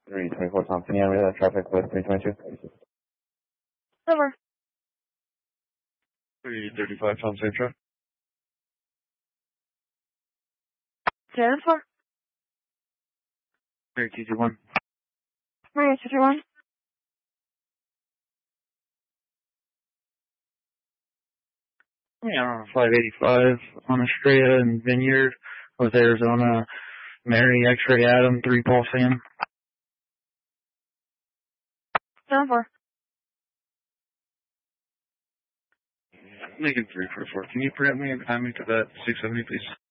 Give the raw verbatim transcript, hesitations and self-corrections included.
three twenty-four Thompson, yeah, we have traffic with three twenty-two. Over. three thirty-five Thompson traffic. Jennifer. three two two one. three two two one. Yeah, five eighty-five on Estrella and Vineyard with Arizona, Mary X-ray Adam, three Paul Sam. Jennifer. Lincoln three four four. Can you print me and time me to that six seventy, please?